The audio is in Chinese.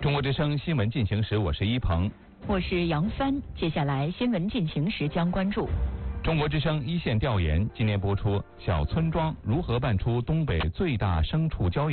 中国之声新闻进行时，我是一鹏， 我是杨帆。接下来新闻进行时将关注。 中国之声一线调研今年播出：小村庄如何办出东北最大牲畜交易